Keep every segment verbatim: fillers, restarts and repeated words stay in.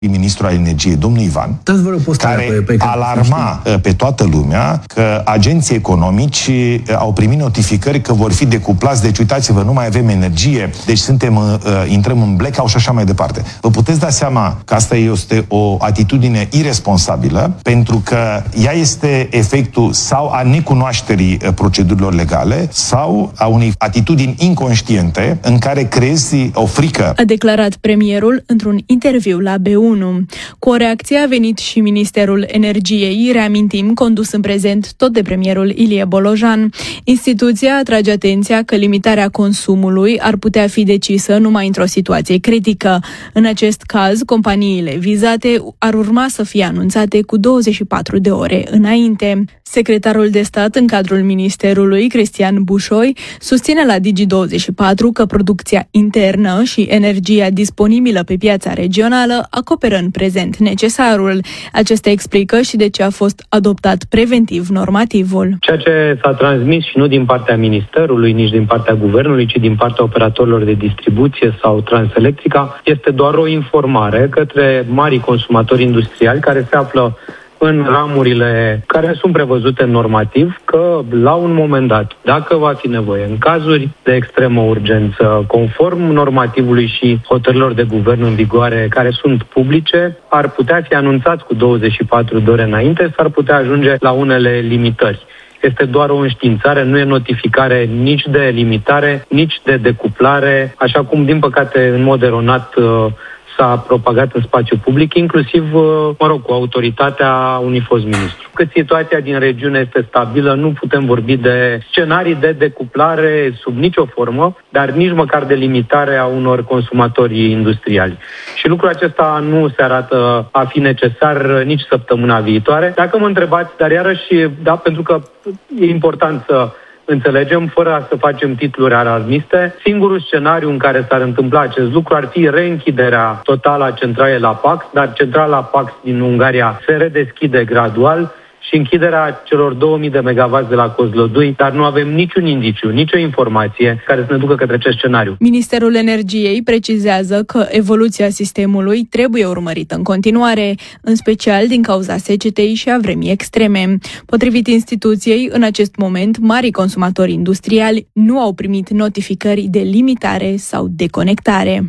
ministrul al energiei, domnul Ivan, care pe, pe alarma pe toată lumea că agenții economici au primit notificări că vor fi decuplați, deci uitați-vă, nu mai avem energie, deci suntem, intrăm în blackout și așa mai departe. Vă puteți da seama că asta este o atitudine irresponsabilă, pentru că ea este efectul sau a necunoașterii procedurilor legale sau a unei atitudini inconștiente în care creezi o frică. A declarat premierul într-un interviu la B unu. Cu o reacție a venit și Ministerul Energiei, reamintim, condus în prezent tot de premierul Ilie Bolojan. Instituția atrage atenția că limitarea consumului ar putea fi decisă numai într-o situație critică. În acest caz, companiile vizate ar urma să fie anunțate cu douăzeci și patru de ore înainte. Secretarul de stat în cadrul Ministerului, Cristian Bușoi, susține la Digi douăzeci și patru că producția internă și energia disponibilă pe piața regională acoperă în prezent necesarul. Acesta explică și de ce a fost adoptat preventiv normativul. Ceea ce s-a transmis și nu din partea Ministerului, nici din partea Guvernului, ci din partea operatorilor de distribuție sau Transelectrica, este doar o informare către marii consumatori industriali care se află în ramurile care sunt prevăzute normativ, că la un moment dat, dacă va fi nevoie, în cazuri de extremă urgență, conform normativului și hotărârilor de guvern în vigoare care sunt publice, ar putea fi anunțați cu douăzeci și patru de ore înainte, s-ar putea ajunge la unele limitări. Este doar o înștiințare, nu e notificare nici de limitare, nici de decuplare, așa cum, din păcate, în mod eronat s-a propagat în spațiu public, inclusiv, mă rog, cu autoritatea unui fost ministru. Cât situația din regiune este stabilă, nu putem vorbi de scenarii de decuplare sub nicio formă, dar nici măcar de limitare a unor consumatori industriali. Și lucrul acesta nu se arată a fi necesar nici săptămâna viitoare. Dacă mă întrebați, dar iarăși, da, pentru că e important să înțelegem, fără să facem titluri alarmiste, singurul scenariu în care s-ar întâmpla acest lucru ar fi reînchiderea totală a centralei la Pax, dar centrala Pax din Ungaria se redeschide gradual și închiderea celor două mii de megawatts de la Kozlodui, dar nu avem niciun indiciu, nicio informație care să ne ducă către acest scenariu. Ministerul Energiei precizează că evoluția sistemului trebuie urmărită în continuare, în special din cauza secetei și a vremii extreme. Potrivit instituției, în acest moment, marii consumatori industriali nu au primit notificări de limitare sau deconectare.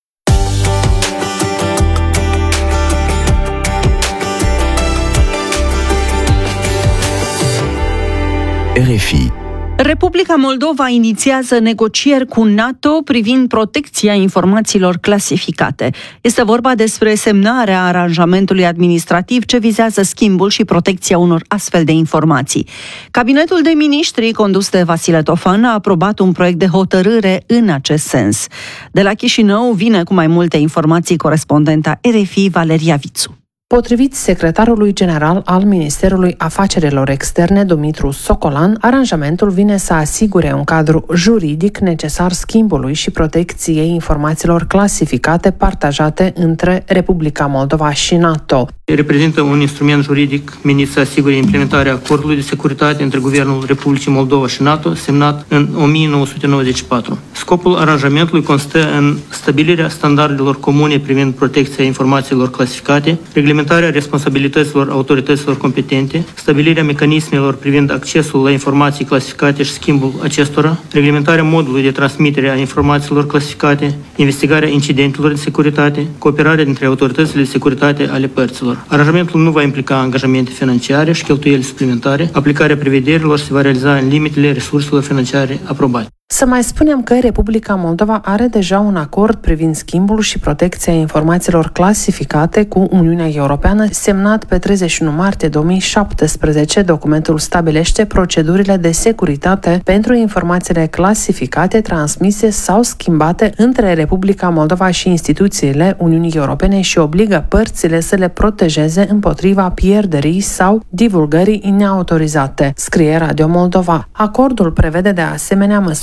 R F I. Republica Moldova inițiază negocieri cu NATO privind protecția informațiilor clasificate. Este vorba despre semnarea aranjamentului administrativ ce vizează schimbul și protecția unor astfel de informații. Cabinetul de miniștri condus de Vasile Tofan a aprobat un proiect de hotărâre în acest sens. De la Chișinău vine cu mai multe informații corespondenta R F I Valeria Vițu. Potrivit secretarului general al Ministerului Afacerilor Externe, Dumitru Socolan, aranjamentul vine să asigure un cadru juridic necesar schimbului și protecției informațiilor clasificate partajate între Republica Moldova și NATO. Reprezintă un instrument juridic menit să asigure implementarea acordului de securitate între Guvernul Republicii Moldova și NATO, semnat în o mie nouă sute nouăzeci și patru. Scopul aranjamentului constă în stabilirea standardelor comune privind protecția informațiilor clasificate, reglementarea responsabilităților autorităților competente, stabilirea mecanismelor privind accesul la informații clasificate și schimbul acestora, reglementarea modului de transmitere a informațiilor clasificate, investigarea incidentelor de securitate, cooperarea dintre autoritățile de securitate ale părților. Aranjamentul nu va implica angajamente financiare și cheltuieli suplimentare, aplicarea prevederilor se va realiza în limitele resurselor financiare aprobate. Să mai spunem că Republica Moldova are deja un acord privind schimbul și protecția informațiilor clasificate cu Uniunea Europeană, semnat pe treizeci și unu martie două mii șaptesprezece. Documentul stabilește procedurile de securitate pentru informațiile clasificate, transmise sau schimbate între Republica Moldova și instituțiile Uniunii Europene și obligă părțile să le protejeze împotriva pierderii sau divulgării neautorizate, scrie Radio Moldova. Acordul prevede de asemenea măsuri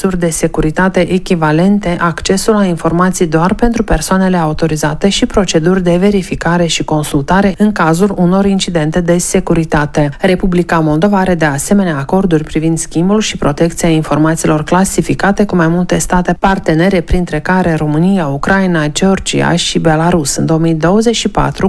măsuri de securitate echivalente, accesul la informații doar pentru persoanele autorizate și proceduri de verificare și consultare în cazul unor incidente de securitate. Republica Moldova are de asemenea acorduri privind schimbul și protecția informațiilor clasificate cu mai multe state partenere, printre care România, Ucraina, Georgia și Belarus. În două mii douăzeci și patru,